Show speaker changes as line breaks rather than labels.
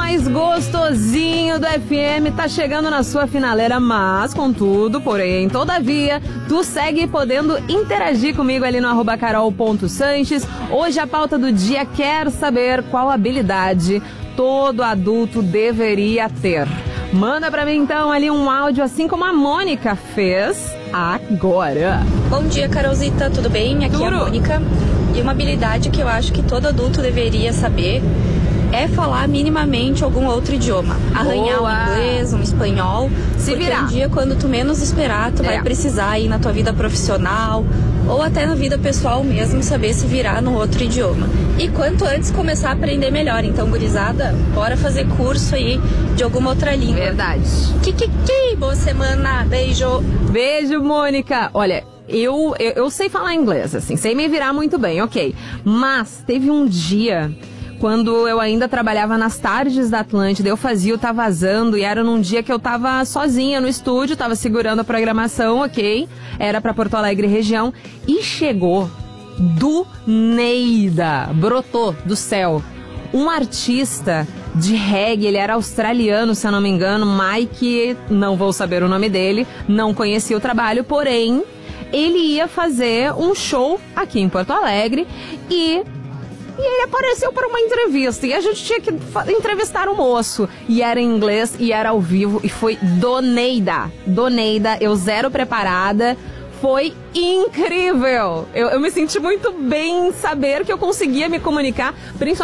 mais gostosinho do FM tá chegando na sua finaleira, mas contudo, porém, todavia, tu segue podendo interagir comigo ali no @carol.sanches. Hoje a pauta do dia quer saber qual habilidade todo adulto deveria ter. Manda pra mim então ali um áudio assim como a Mônica fez agora.
Bom dia, Carolzita, tudo bem? Aqui é a Mônica. E uma habilidade que eu acho que todo adulto deveria saber é falar minimamente algum outro idioma. Arranhar um inglês, um espanhol.
Se virar.
Um dia, quando tu menos esperar, tu vai precisar aí na tua vida profissional ou até na vida pessoal mesmo, saber se virar no outro idioma. E quanto antes começar a aprender melhor. Então, gurizada, bora fazer curso aí de alguma outra língua.
Verdade.
Boa semana, beijo.
Beijo, Mônica. Olha, eu sei falar inglês, assim, sei me virar muito bem, ok. Mas teve um dia, quando eu ainda trabalhava nas tardes da Atlântida, eu fazia o Tá Vazando, e era num dia que eu tava sozinha no estúdio, tava segurando a programação, ok? Era pra Porto Alegre região, e chegou do Neida, brotou do céu, um artista de reggae, ele era australiano, se eu não me engano, Mike, não vou saber o nome dele, não conhecia o trabalho, porém, ele ia fazer um show aqui em Porto Alegre e ele apareceu para uma entrevista e a gente tinha que entrevistar o moço. E era em inglês e era ao vivo e foi do Neida, eu zero preparada. Foi incrível! Eu me senti muito bem em saber que eu conseguia me comunicar, principalmente